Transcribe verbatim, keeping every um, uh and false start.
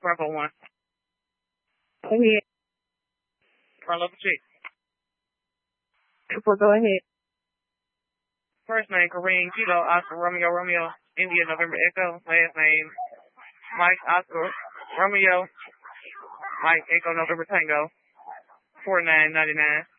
Bravo one. Go ahead. Carlo Pacheco. Cooper, go ahead. First name, Kareem Kilo, Oscar, Romeo, Romeo, India, November, Echo. Last name, Mike, Oscar, Romeo, Mike, Echo, November, Tango. four nine ninety-nine.